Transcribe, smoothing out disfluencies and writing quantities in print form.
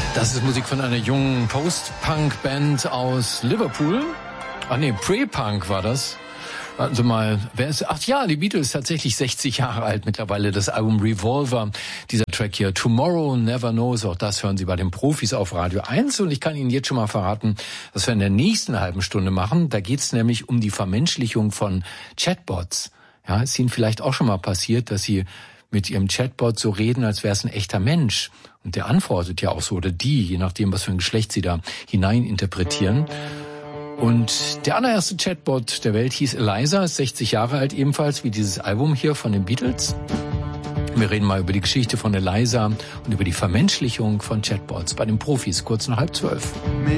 Das ist Musik von einer jungen Post-Punk-Band aus Liverpool. Pre-Punk war das. Warten Sie mal, wer ist? Ach ja, die Beatles, tatsächlich 60 Jahre alt mittlerweile. Das Album Revolver, dieser Track hier, Tomorrow Never Knows, auch das hören Sie bei den Profis auf Radio 1. Und ich kann Ihnen jetzt schon mal verraten, was wir in der nächsten halben Stunde machen. Da geht es nämlich um die Vermenschlichung von Chatbots. Ja, ist Ihnen vielleicht auch schon mal passiert, dass Sie mit Ihrem Chatbot so reden, als wäre es ein echter Mensch. Und der antwortet ja auch so, oder die, je nachdem, was für ein Geschlecht Sie da hineininterpretieren. Und der allererste Chatbot der Welt hieß Eliza, ist 60 Jahre alt ebenfalls, wie dieses Album hier von den Beatles. Wir reden mal über die Geschichte von Eliza und über die Vermenschlichung von Chatbots bei den Profis, kurz nach 11:30.